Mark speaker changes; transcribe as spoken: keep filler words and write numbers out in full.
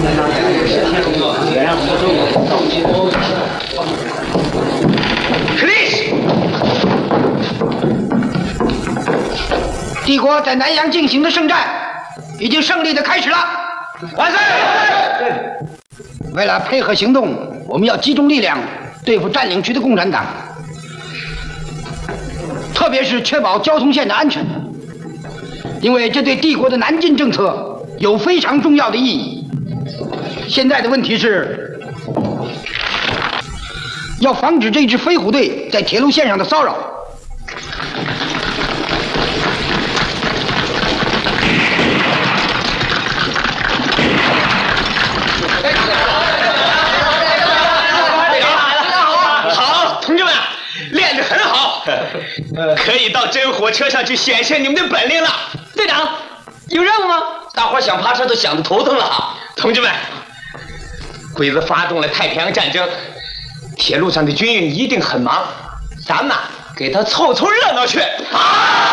Speaker 1: 帝国在南阳进行的圣战已经胜利的开始了。万岁！为了配合行动，我们要集中力量对付占领区的共产党，特别是确保交通线的安全，因为这对帝国的南进政策有非常重要的意义。现在的问题是，要防止这支飞虎队在铁路线上的骚扰。
Speaker 2: 好，同志们，练得很好，可以到真火车上去显现你们的本领了。队长，有任务吗？大伙想爬车都想得头疼了。同志们，鬼子发动了太平洋战争，铁路上的军运一定很忙，咱们给他凑凑热闹去。啊！